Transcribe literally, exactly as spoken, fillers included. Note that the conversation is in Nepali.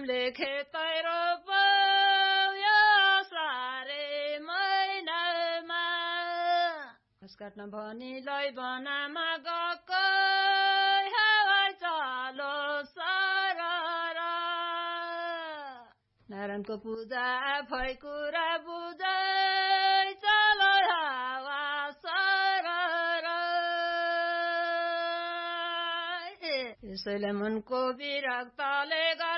लेखे तैरो यो सारे महिनामा घाँस काट्न भनी लै बनामा गएको हावा चलो सरर नारायणको पूजा आफै कुरा बुझै चलो हावा सरर यसैले मनको विरक्तले